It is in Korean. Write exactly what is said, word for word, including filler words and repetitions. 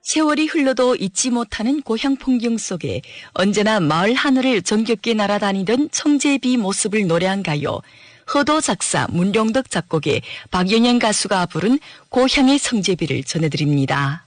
세월이 흘러도 잊지 못하는 고향 풍경 속에 언제나 마을 하늘을 정겹게 날아다니던 청제비 모습을 노래한 가요. 허도 작사, 문룡덕 작곡의 박연영 가수가 부른 고향의 청제비를 전해드립니다.